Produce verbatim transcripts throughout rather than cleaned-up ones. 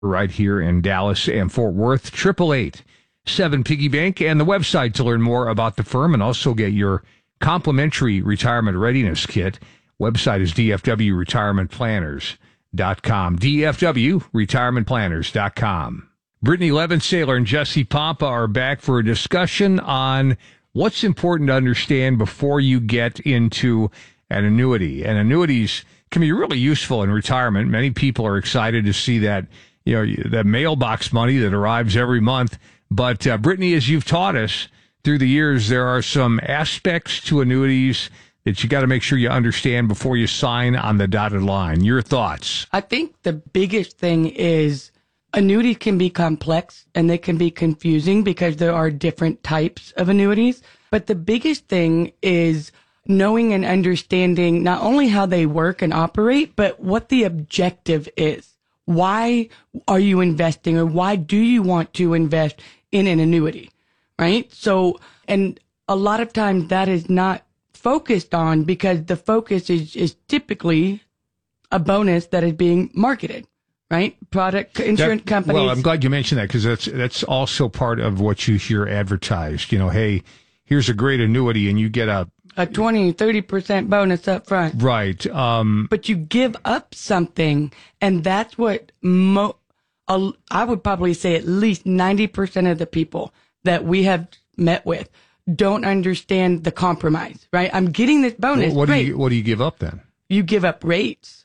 right here in Dallas and Fort Worth. Triple eight seven Piggy Bank, and the website to learn more about the firm and also get your complimentary retirement readiness kit. Website is d f w retirement planners dot com. d f w retirement planners dot com. Brittany Levensaler and Jesse Pompa are back for a discussion on what's important to understand before you get into an annuity. And annuities can be really useful in retirement. Many people are excited to see that, you know, that mailbox money that arrives every month. But uh, Brittany, as you've taught us through the years, there are some aspects to annuities that you got to make sure you understand before you sign on the dotted line. Your thoughts? I think the biggest thing is annuities can be complex and they can be confusing because there are different types of annuities. But the biggest thing is knowing and understanding not only how they work and operate, but what the objective is. Why are you investing, or why do you want to invest in an annuity, right? So, and a lot of times that is not focused on because the focus is, is typically a bonus that is being marketed, right? Product insurance that, companies. Well, I'm glad you mentioned that because that's, that's also part of what you hear advertised. You know, hey, here's a great annuity and you get a a twenty, thirty percent bonus up front. Right. Um, but you give up something, and that's what mo- uh, I would probably say at least ninety percent of the people that we have met with don't understand the compromise, right? I'm getting this bonus. What, what do Great. you what do you give up then? You give up rates.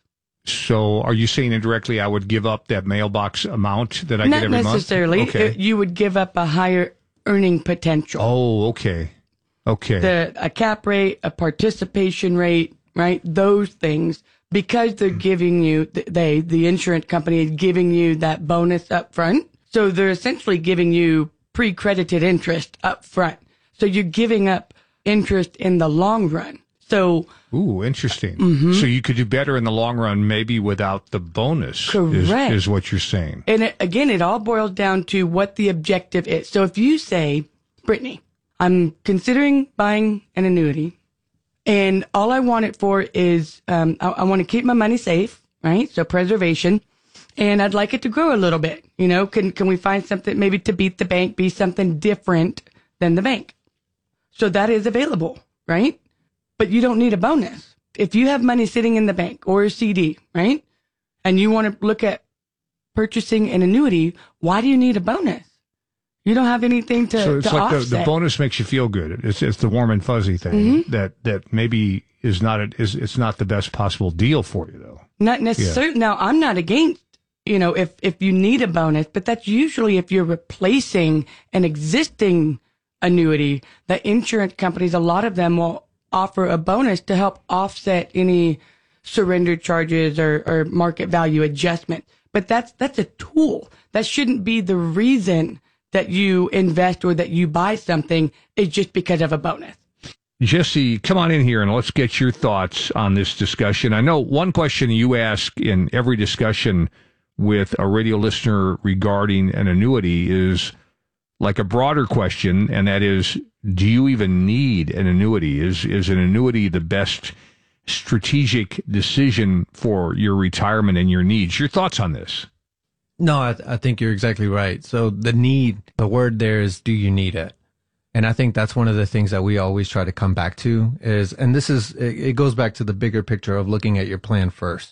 So are you saying indirectly I would give up that mailbox amount that I Not get every month? Not necessarily. Okay. It, you would give up a higher earning potential. Oh, okay. Okay. The, a cap rate, a participation rate, right? Those things, because they're giving you, they, the insurance company is giving you that bonus up front. So they're essentially giving you pre-credited interest up front. So you're giving up interest in the long run. So, ooh, interesting. Mm-hmm. So you could do better in the long run, maybe without the bonus. Correct. Is, is what you're saying. And it, again, it all boils down to what the objective is. So if you say, Brittany, I'm considering buying an annuity, and all I want it for is um, I, I want to keep my money safe, right? So preservation, and I'd like it to grow a little bit. You know, can can we find something maybe to beat the bank, be something different than the bank? So that is available, right? But you don't need a bonus. If you have money sitting in the bank or a C D, right, and you want to look at purchasing an annuity, why do you need a bonus? You don't have anything to, so it's to like the, offset. the bonus makes you feel good. It's it's the warm and fuzzy thing Mm-hmm. that that maybe is not a, is it's not the best possible deal for you though. Not necessarily. Yeah. Now, I'm not against, you know, if if you need a bonus, but that's usually if you're replacing an existing annuity. The insurance companies, a lot of them will offer a bonus to help offset any surrender charges or, or market value adjustment. But that's that's a tool. That shouldn't be the reason that you invest or that you buy something is just because of a bonus. Jesse, come on in here and let's get your thoughts on this discussion. I know one question you ask in every discussion with a radio listener regarding an annuity is like a broader question, and that is, do you even need an annuity? Is is an annuity the best strategic decision for your retirement and your needs? Your thoughts on this? No, I, I think you're exactly right. So the need, the word there is, do you need it? And I think that's one of the things that we always try to come back to is, and this is, it, it goes back to the bigger picture of looking at your plan first.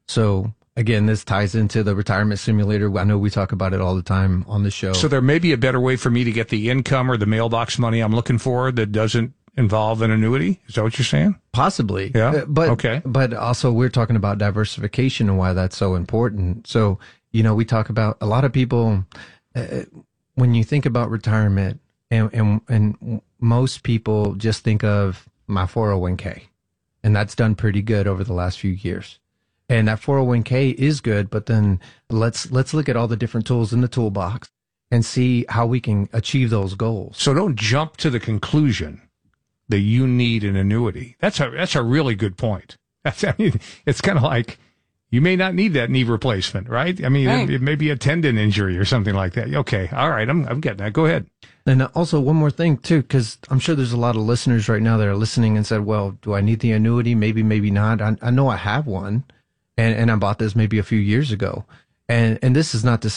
So again, this ties into the retirement simulator. I know we talk about it all the time on the show. So there may be a better way for me to get the income or the mailbox money I'm looking for that doesn't involve an annuity? Is that what you're saying? Possibly. Yeah. Uh, but, okay. But also we're talking about diversification and why that's so important. So, you know, we talk about a lot of people, uh, when you think about retirement, and, and, and most people just think of my four oh one k, and that's done pretty good over the last few years. And that four oh one k is good, but then let's, let's look at all the different tools in the toolbox and see how we can achieve those goals. So don't jump to the conclusion that you need an annuity. That's a, that's a really good point. That's, I mean, it's kind of like, you may not need that knee replacement, right? I mean, right. It, it may be a tendon injury or something like that. Okay. All right. I'm, I'm getting that. Go ahead. And also one more thing too, because I'm sure there's a lot of listeners right now that are listening and said, well, do I need the annuity? Maybe, maybe not. I, I know I have one, and, and I bought this maybe a few years ago. And and this is not to